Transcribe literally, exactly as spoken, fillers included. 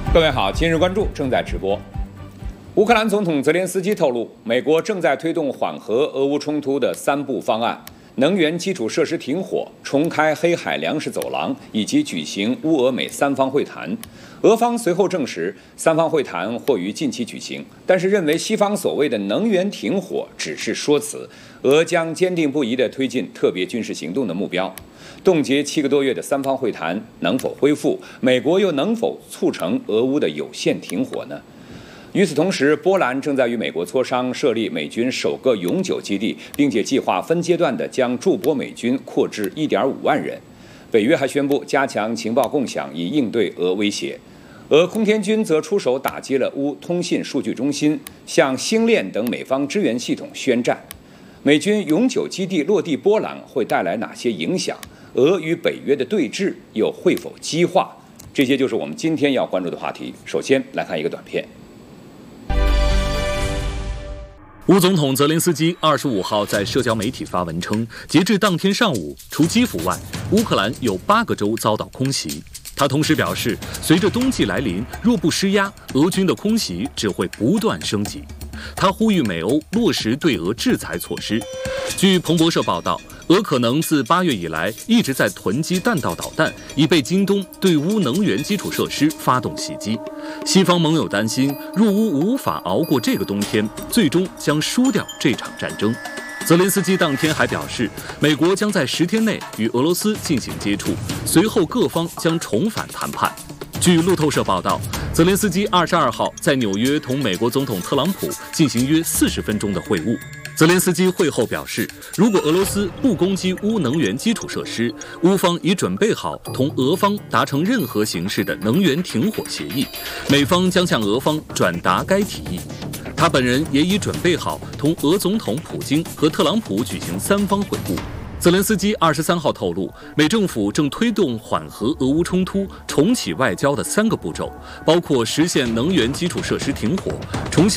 各位好，今日关注正在直播。乌克兰总统泽连斯基透露，美国正在推动缓和俄乌冲突的三步方案：能源基础设施停火、重开黑海粮食走廊，以及举行乌俄美三方会谈。俄方随后证实，三方会谈或于近期举行，但是认为西方所谓的能源停火只是说辞，俄将坚定不移地推进特别军事行动的目标。冻结七个多月的三方会谈能否恢复？美国又能否促成俄乌的有限停火呢？与此同时，波兰正在与美国磋商设立美军首个永久基地，并且计划分阶段地将驻波美军扩至 一点五万人。北约还宣布加强情报共享，以应对俄威胁。俄空天军则出手打击了乌通信数据中心，向星链等美方支援系统宣战。美军永久基地落地波兰会带来哪些影响？俄与北约的对峙又会否激化？这些就是我们今天要关注的话题。首先来看一个短片。 乌总统泽连斯基二十五号在社交媒体发文称，截至当天上午，除基辅外，乌克兰有八个州遭到空袭。他同时表示，随着冬季来临，若不施压，俄军的空袭只会不断升级。他呼吁美欧落实对俄制裁措施。据彭博社报道，俄可能自八月以来一直在囤积弹道导弹，以备今冬对乌能源基础设施发动袭击。西方盟友担心，若乌无法熬过这个冬天，最终将输掉这场战争。泽连斯基当天还表示，美国将在十天内与俄罗斯进行接触，随后各方将重返谈判。据路透社报道，泽连斯基二十二号在纽约同美国总统特朗普进行约四十分钟的会晤。泽连斯基会后表示，如果俄罗斯不攻击乌能源基础设施，乌方已准备好同俄方达成任何形式的能源停火协议，美方将向俄方转达该提议。他本人也已准备好同俄总统普京和特朗普举行三方会晤。泽连斯基二十三号透露，美政府正推动缓和俄乌冲突、重启外交的三个步骤，包括实现能源基础设施停火、重新